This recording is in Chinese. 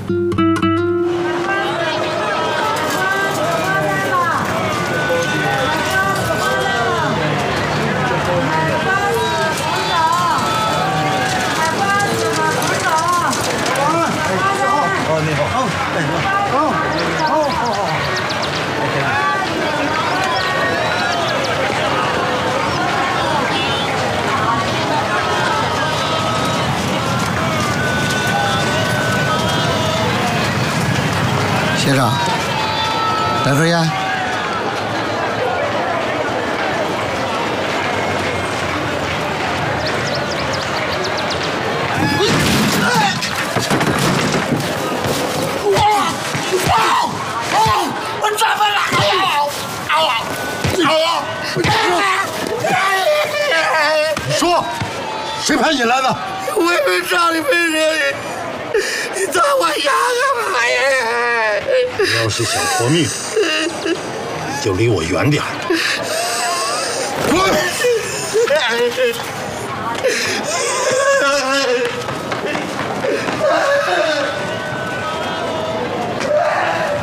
先生，来根烟。 我抓回来！ 说，谁派你来的？ 我也没找你赔人，你打我牙干嘛呀？ 你要是想活命，就离我远点儿。滚！